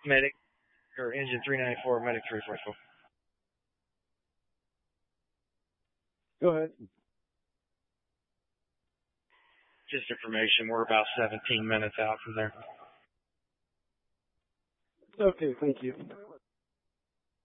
Medic, or engine 394, Medic 344. Go ahead. Just information, we're about 17 minutes out from there. Okay, thank you.